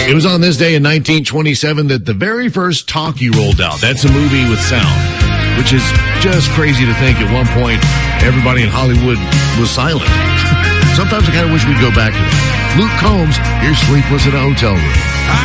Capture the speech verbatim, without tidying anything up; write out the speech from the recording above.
It was on this day in nineteen twenty-seven that the very first talkie rolled out. That's a movie with sound, which is just crazy to think at one point everybody in Hollywood was silent. Sometimes I kind of wish we'd go back to that. Luke Combs, here's Sleepless in a Hotel Room.